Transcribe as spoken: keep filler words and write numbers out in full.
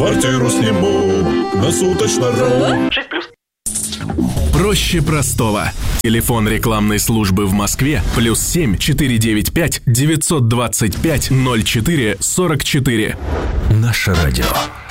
Квартиру сниму на суточно.ру. шесть плюс. Проще простого. Телефон рекламной службы в Москве плюс семь четыре девять пять девятьсот двадцать пять ноль четыре сорок четыре. Наше радио.